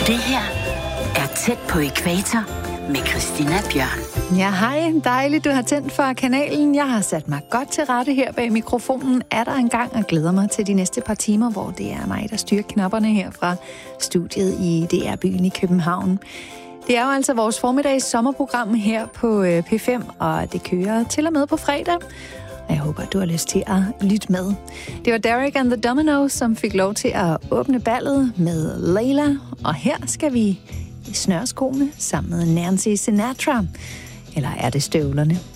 Det her er Tæt på ækvator med Christina Bjørn. Ja, hej. Dejligt, du har tændt for kanalen. Jeg har sat mig godt til rette her bag mikrofonen. Er der en gang og glæder mig til de næste par timer, hvor det er mig, der styrer knapperne her fra studiet i DR-byen i København. Det er jo altså vores formiddags sommerprogram her på P5, og det kører til og med på fredag. Jeg håber, du har lyst til at lytte med. Det var Derek and the Dominos, som fik lov til at åbne ballet med Layla. Og her skal vi i snørskoene sammen med Nancy Sinatra. Eller er det støvlerne?